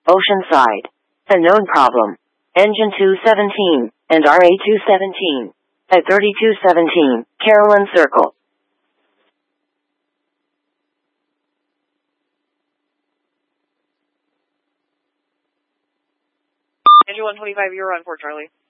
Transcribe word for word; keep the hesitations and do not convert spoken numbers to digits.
Oceanside. A known problem. Engine two seventeen, and R A two seventeen. At thirty-two seventeen, Carolyn Circle. Engine one twenty-five, you're on Fort Charlie.